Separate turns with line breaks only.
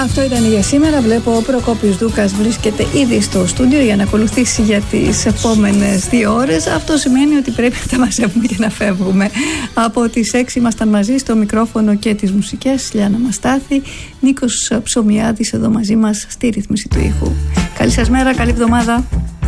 Αυτό ήταν για σήμερα. Βλέπω ο Προκόπης Δούκας βρίσκεται ήδη στο στούντιο για να ακολουθήσει για τις επόμενες 2 ώρες. Αυτό σημαίνει ότι πρέπει να τα μαζεύουμε και να φεύγουμε. Από τις 6 ήμασταν μαζί στο μικρόφωνο και τις μουσικές. Λιάννα Μαστάθη, Νίκος Ψωμιάδης εδώ μαζί μας στη ρύθμιση του ήχου. Καλή σας μέρα, καλή εβδομάδα.